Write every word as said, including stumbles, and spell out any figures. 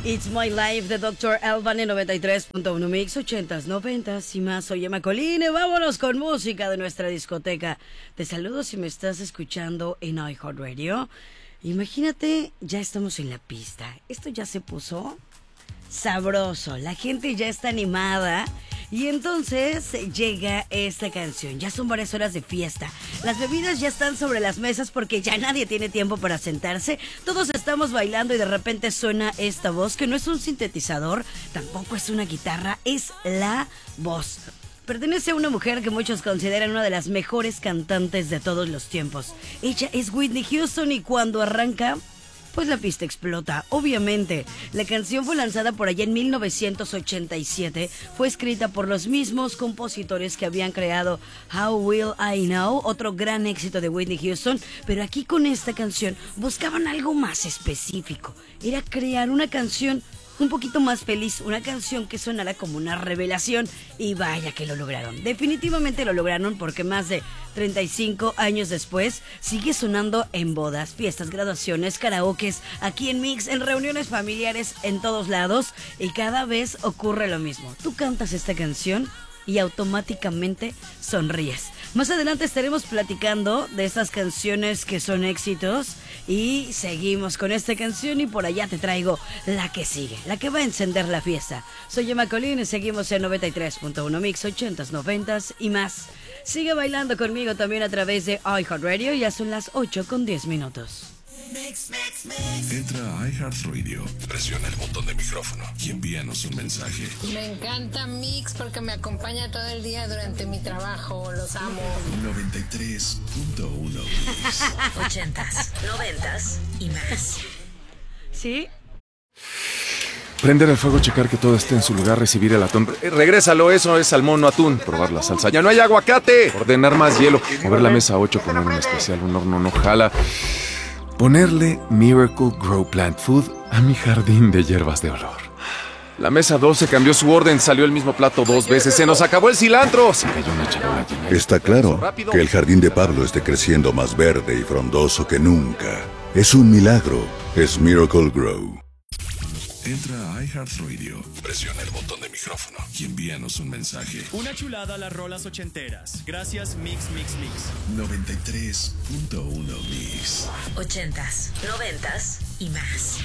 It's My Life de doctor Alban en noventa y tres punto uno Mix, ochentas, noventas y más. Soy Emma Colline, vámonos con música de nuestra discoteca. Te saludo si me estás escuchando en iHeartRadio. Imagínate, ya estamos en la pista. Esto ya se puso sabroso, la gente ya está animada. Y entonces llega esta canción. Ya son varias horas de fiesta. Las bebidas ya están sobre las mesas porque ya nadie tiene tiempo para sentarse. Todos estamos bailando y de repente suena esta voz que no es un sintetizador, tampoco es una guitarra, es la voz. Pertenece a una mujer que muchos consideran una de las mejores cantantes de todos los tiempos. Ella es Whitney Houston y cuando arranca, pues la pista explota, obviamente. La canción fue lanzada por allá en mil novecientos ochenta y siete. Fue escrita por los mismos compositores que habían creado How Will I Know, otro gran éxito de Whitney Houston. Pero aquí con esta canción buscaban algo más específico. Era crear una canción un poquito más feliz, una canción que sonara como una revelación, y vaya que lo lograron. Definitivamente lo lograron porque más de treinta y cinco años después sigue sonando en bodas, fiestas, graduaciones, karaokes, aquí en Mix, en reuniones familiares, en todos lados, y cada vez ocurre lo mismo. Tú cantas esta canción y automáticamente sonríes. Más adelante estaremos platicando de estas canciones que son éxitos y seguimos con esta canción y por allá te traigo la que sigue, la que va a encender la fiesta. Soy Emma Colline y seguimos en noventa y tres punto uno Mix, ochentas, noventas y más. Sigue bailando conmigo también a través de iHeartRadio, ya son las ocho con diez minutos. Mix, mix, mix. Entra a iHeartRadio, presiona el botón de micrófono y envíanos un mensaje. Me encanta Mix porque me acompaña todo el día durante mi trabajo. Los amo. noventa y tres punto uno Mix. Ochentas, noventas y más. ¿Sí? Prender el fuego, checar que todo esté en su lugar, recibir el atún. Eh, regrésalo, eso es salmón, no atún. Probar la salsa. ¡Ya no hay aguacate! Ordenar más hielo. Mover la mesa a ocho, poner un especial, un horno no jala. Ponerle Miracle Grow Plant Food a mi jardín de hierbas de olor. La mesa doce cambió su orden, salió el mismo plato dos veces. ¡Se nos acabó el cilantro! Se cayó una charola llena de- Está claro que el jardín de Pablo esté creciendo más verde y frondoso que nunca. Es un milagro. Es Miracle Grow. Entra a iHeartRadio, presiona el botón de micrófono y envíanos un mensaje. Una chulada a las rolas ochenteras. Gracias, Mix, Mix, Mix. noventa y tres punto uno Mix. Ochentas, noventas y más.